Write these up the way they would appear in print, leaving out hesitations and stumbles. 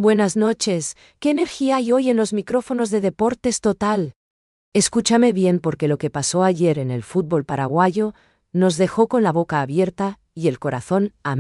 Buenas noches. ¿Qué energía hay hoy en los micrófonos de Deportes Total? Escúchame bien porque lo que pasó ayer en el fútbol paraguayo nos dejó con la boca abierta y el corazón a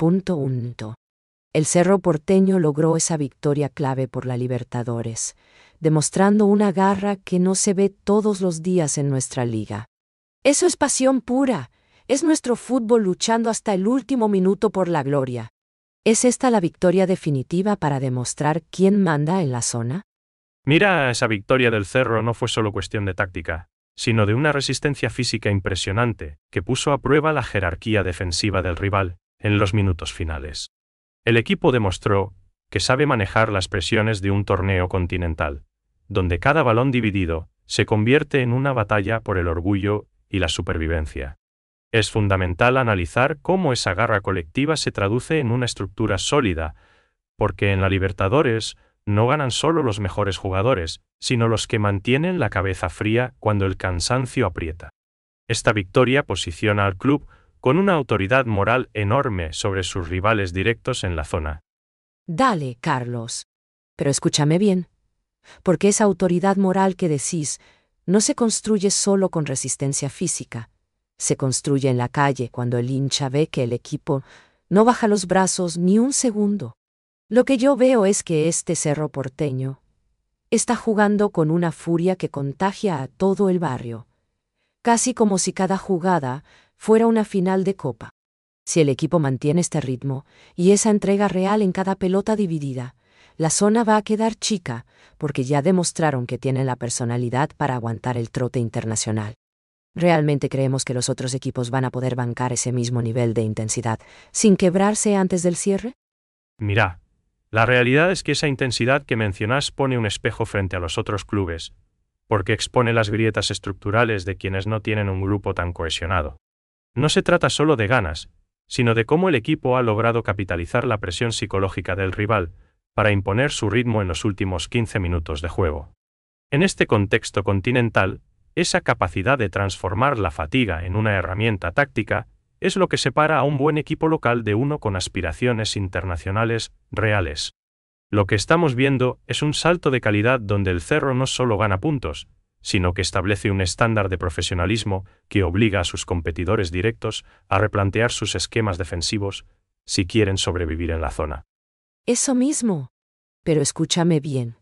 1000.1. El Cerro Porteño logró esa victoria clave por la Libertadores, demostrando una garra que no se ve todos los días en nuestra liga. Eso es pasión pura, es nuestro fútbol luchando hasta el último minuto por la gloria. ¿Es esta la victoria definitiva para demostrar quién manda en la zona? Mira, esa victoria del Cerro no fue solo cuestión de táctica, sino de una resistencia física impresionante que puso a prueba la jerarquía defensiva del rival en los minutos finales. El equipo demostró que sabe manejar las presiones de un torneo continental, donde cada balón dividido se convierte en una batalla por el orgullo y la supervivencia. Es fundamental analizar cómo esa garra colectiva se traduce en una estructura sólida, porque en la Libertadores no ganan solo los mejores jugadores, sino los que mantienen la cabeza fría cuando el cansancio aprieta. Esta victoria posiciona al club con una autoridad moral enorme sobre sus rivales directos en la zona. Dale, Carlos. Pero escúchame bien, porque esa autoridad moral que decís no se construye solo con resistencia física. Se construye en la calle cuando el hincha ve que el equipo no baja los brazos ni un segundo. Lo que yo veo es que este Cerro Porteño está jugando con una furia que contagia a todo el barrio, casi como si cada jugada fuera una final de copa. Si el equipo mantiene este ritmo y esa entrega real en cada pelota dividida, la zona va a quedar chica porque ya demostraron que tienen la personalidad para aguantar el trote internacional. ¿Realmente creemos que los otros equipos van a poder bancar ese mismo nivel de intensidad sin quebrarse antes del cierre? Mira, la realidad es que esa intensidad que mencionas pone un espejo frente a los otros clubes, porque expone las grietas estructurales de quienes no tienen un grupo tan cohesionado. No se trata solo de ganas, sino de cómo el equipo ha logrado capitalizar la presión psicológica del rival para imponer su ritmo en los últimos 15 minutos de juego. En este contexto continental, esa capacidad de transformar la fatiga en una herramienta táctica es lo que separa a un buen equipo local de uno con aspiraciones internacionales reales. Lo que estamos viendo es un salto de calidad donde el Cerro no solo gana puntos, sino que establece un estándar de profesionalismo que obliga a sus competidores directos a replantear sus esquemas defensivos si quieren sobrevivir en la zona. Eso mismo. Pero escúchame bien,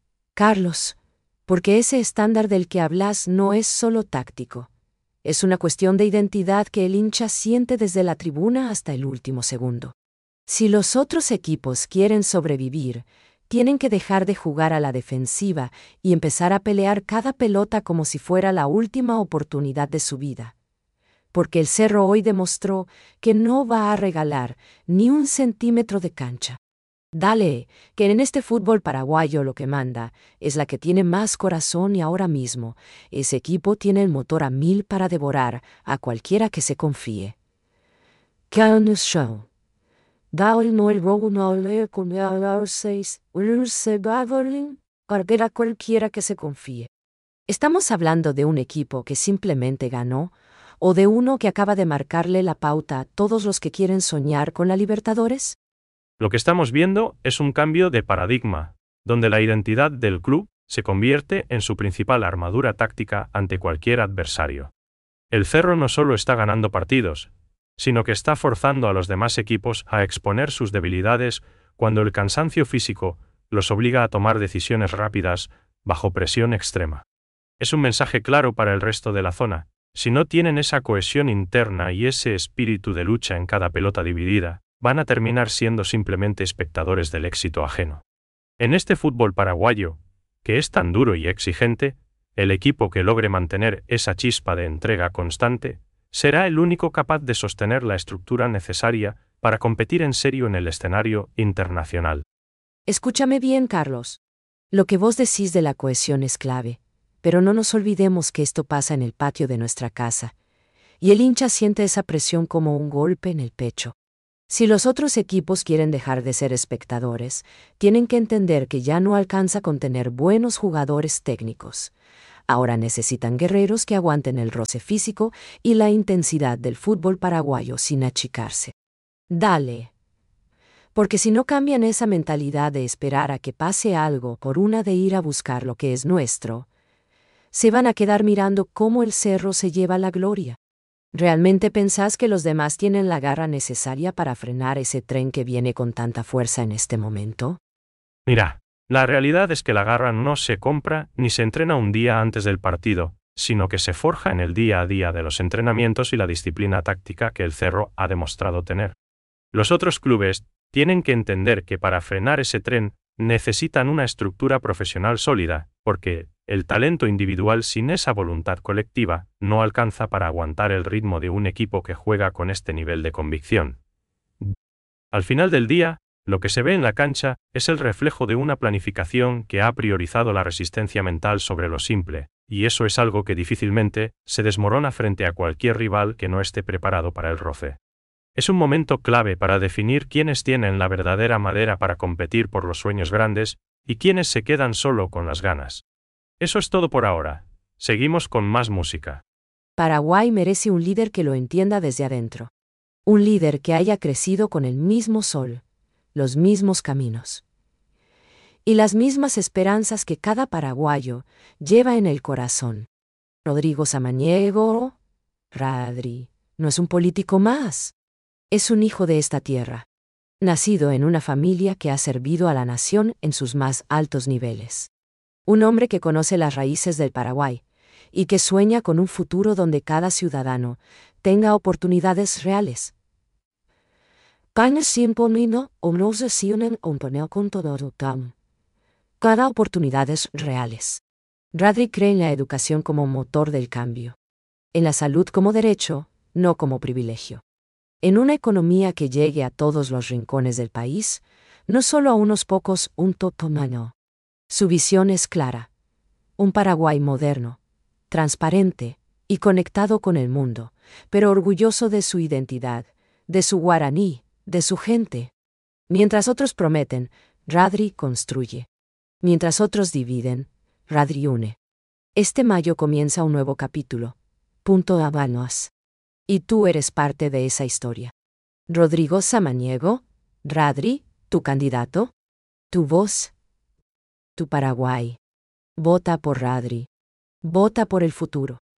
Carlos, porque ese estándar del que hablas no es solo táctico. Es una cuestión de identidad que el hincha siente desde la tribuna hasta el último segundo. Si los otros equipos quieren sobrevivir, tienen que dejar de jugar a la defensiva y empezar a pelear cada pelota como si fuera la última oportunidad de su vida. Porque el Cerro hoy demostró que no va a regalar ni un centímetro de cancha. Dale, que en este fútbol paraguayo lo que manda es la que tiene más corazón y ahora mismo ese equipo tiene el motor a 1000 para devorar a cualquiera que se confíe. Show. Dale no el robo no le con el 6, carguera cualquiera que se confíe. ¿Estamos hablando de un equipo que simplemente ganó o de uno que acaba de marcarle la pauta a todos los que quieren soñar con la Libertadores? Lo que estamos viendo es un cambio de paradigma, donde la identidad del club se convierte en su principal armadura táctica ante cualquier adversario. El Cerro no solo está ganando partidos, sino que está forzando a los demás equipos a exponer sus debilidades cuando el cansancio físico los obliga a tomar decisiones rápidas bajo presión extrema. Es un mensaje claro para el resto de la zona. Si no tienen esa cohesión interna y ese espíritu de lucha en cada pelota dividida, van a terminar siendo simplemente espectadores del éxito ajeno. En este fútbol paraguayo, que es tan duro y exigente, el equipo que logre mantener esa chispa de entrega constante será el único capaz de sostener la estructura necesaria para competir en serio en el escenario internacional. Escúchame bien, Carlos. Lo que vos decís de la cohesión es clave, pero no nos olvidemos que esto pasa en el patio de nuestra casa, y el hincha siente esa presión como un golpe en el pecho. Si los otros equipos quieren dejar de ser espectadores, tienen que entender que ya no alcanza con tener buenos jugadores técnicos. Ahora necesitan guerreros que aguanten el roce físico y la intensidad del fútbol paraguayo sin achicarse. Dale. Porque si no cambian esa mentalidad de esperar a que pase algo por una de ir a buscar lo que es nuestro, se van a quedar mirando cómo el cerro se lleva la gloria. ¿Realmente pensás que los demás tienen la garra necesaria para frenar ese tren que viene con tanta fuerza en este momento? Mira, la realidad es que la garra no se compra ni se entrena un día antes del partido, sino que se forja en el día a día de los entrenamientos y la disciplina táctica que el Cerro ha demostrado tener. Los otros clubes tienen que entender que para frenar ese tren necesitan una estructura profesional sólida, porque el talento individual sin esa voluntad colectiva no alcanza para aguantar el ritmo de un equipo que juega con este nivel de convicción. Al final del día, lo que se ve en la cancha es el reflejo de una planificación que ha priorizado la resistencia mental sobre lo simple, y eso es algo que difícilmente se desmorona frente a cualquier rival que no esté preparado para el roce. Es un momento clave para definir quiénes tienen la verdadera madera para competir por los sueños grandes y quiénes se quedan solo con las ganas. Eso es todo por ahora. Seguimos con más música. Paraguay merece un líder que lo entienda desde adentro. Un líder que haya crecido con el mismo sol, los mismos caminos y las mismas esperanzas que cada paraguayo lleva en el corazón. Rodrigo Samaniego, Radri, no es un político más. Es un hijo de esta tierra, nacido en una familia que ha servido a la nación en sus más altos niveles. Un hombre que conoce las raíces del Paraguay y que sueña con un futuro donde cada ciudadano tenga oportunidades reales. Cada oportunidades reales. Radri cree en la educación como motor del cambio. En la salud como derecho, no como privilegio. En una economía que llegue a todos los rincones del país, no solo a unos pocos, un totomano. Su visión es clara. Un Paraguay moderno, transparente y conectado con el mundo, pero orgulloso de su identidad, de su guaraní, de su gente. Mientras otros prometen, Radri construye. Mientras otros dividen, Radri une. Este mayo comienza un nuevo capítulo. Punto Habanos. Y tú eres parte de esa historia. Rodrigo Samaniego, Radri, tu candidato, tu voz, tu Paraguay. Vota por Radri. Vota por el futuro.